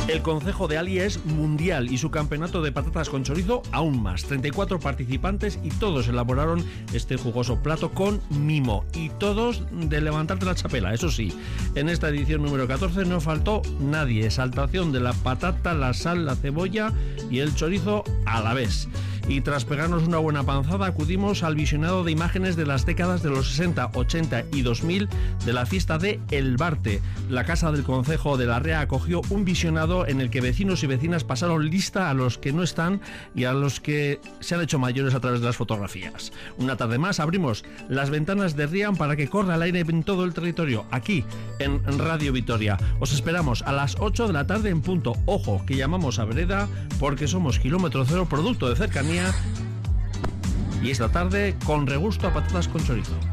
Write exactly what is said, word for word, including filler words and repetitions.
El concejo de Ali es mundial y su campeonato de patatas con chorizo aún más. treinta y cuatro participantes y todos elaboraron este jugoso plato con mimo. Y todos de levantarte la chapela, eso sí. En esta edición número catorce no faltó nadie. Exaltación de la patata, la sal, la cebolla y el chorizo a la vez. Y tras pegarnos una buena panzada acudimos al visionado de imágenes de las décadas de los sesenta, ochenta y dos mil de la fiesta de El Barte. La casa del concejo de Larrea acogió un visionado en el que vecinos y vecinas pasaron lista a los que no están y a los que se han hecho mayores a través de las fotografías. Una tarde más abrimos las ventanas de Rian para que corra el aire en todo el territorio, aquí en Radio Vitoria. Os esperamos a las ocho de la tarde en punto. Ojo, que llamamos a vereda porque somos kilómetro cero, producto de cercanía. Y esta tarde con regusto a patatas con chorizo.